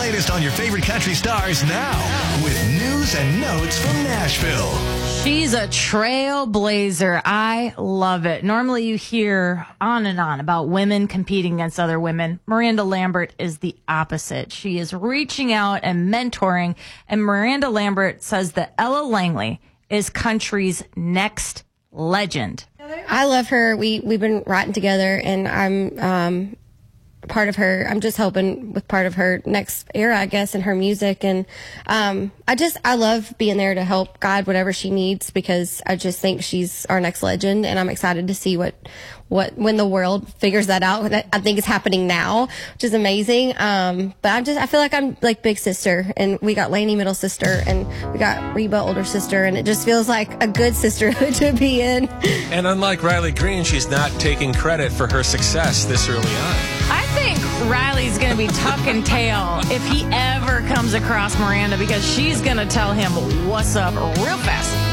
latest on your favorite country stars now with news and notes from Nashville. She's a trailblazer. I love it. Normally you hear on and on about women competing against other women. Miranda Lambert is the opposite. She is reaching out and mentoring. And Miranda Lambert says that Ella Langley is country's next legend. I love her. We've been writing together, and I'm part of her. I'm just helping with part of her next era, I guess, in her music. And I love being there to help guide whatever she needs, because I just think she's our next legend, and I'm excited to see what when the world figures that out. I think it's happening now, which is amazing. But I feel like I'm like big sister, and we got Lainey middle sister, and we got Reba older sister, and it just feels like a good sisterhood to be in. And unlike Riley Green, she's not taking credit for her success this early on. I think Riley's going to be tucking tail if he ever comes across Miranda, because she's going to tell him what's up real fast.